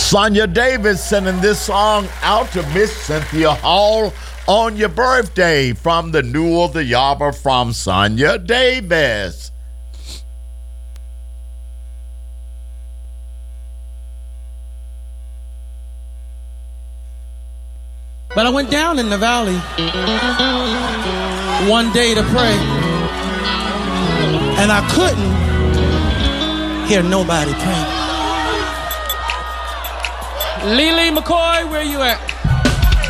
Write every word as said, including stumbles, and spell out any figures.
Sonia Davis sending this song out to Miss Cynthia Hall on your birthday from the New of the Yarber from Sonia Davis. But I went down in the valley one day to pray, and I couldn't hear nobody pray. Lily McCoy, where you at?